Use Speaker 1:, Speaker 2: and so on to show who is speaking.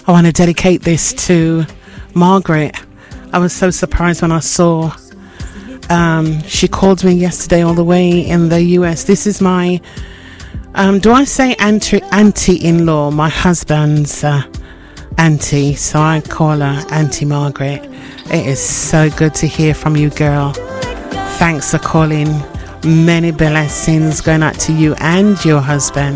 Speaker 1: I want to dedicate this to Margaret. I was so surprised when I saw she called me yesterday all the way in the US. This is my do I say auntie-in-law, my husband's auntie, so I call her Auntie Margaret. It is so good to hear from you, girl. Thanks for calling. Many blessings going out to you and your husband.